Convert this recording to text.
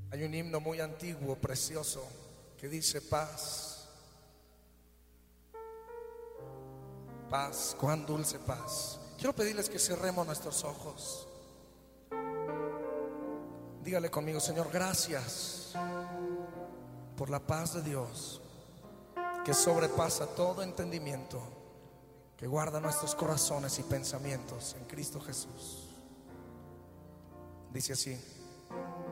Hay un himno muy antiguo, precioso, que dice: paz, paz, cuán dulce paz. Quiero pedirles que cerremos nuestros ojos. Dígale conmigo: Señor, gracias por la paz de Dios que sobrepasa todo entendimiento, que guarda nuestros corazones y pensamientos en Cristo Jesús. Dice así: